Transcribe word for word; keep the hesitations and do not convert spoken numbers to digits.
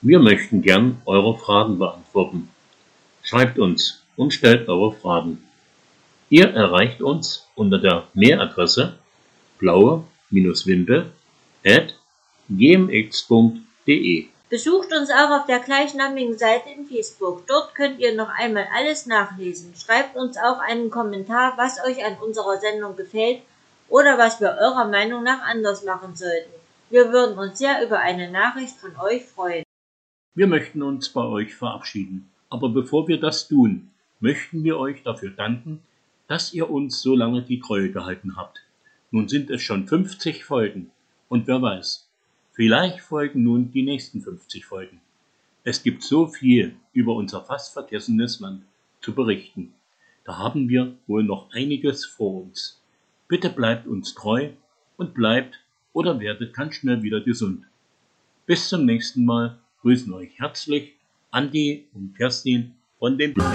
Wir möchten gern eure Fragen beantworten. Schreibt uns und stellt eure Fragen. Ihr erreicht uns unter der Mailadresse blaue-wimpe at gmx punkt de. Besucht uns auch auf der gleichnamigen Seite in Facebook. Dort könnt ihr noch einmal alles nachlesen. Schreibt uns auch einen Kommentar, was euch an unserer Sendung gefällt oder was wir eurer Meinung nach anders machen sollten. Wir würden uns sehr über eine Nachricht von euch freuen. Wir möchten uns bei euch verabschieden. Aber bevor wir das tun, möchten wir euch dafür danken, dass ihr uns so lange die Treue gehalten habt. Nun sind es schon fünfzig Folgen und wer weiß, vielleicht folgen nun die nächsten fünfzig Folgen. Es gibt so viel über unser fast vergessenes Land zu berichten. Da haben wir wohl noch einiges vor uns. Bitte bleibt uns treu und bleibt oder werdet ganz schnell wieder gesund. Bis zum nächsten Mal grüßen euch herzlich Andi und Kerstin von den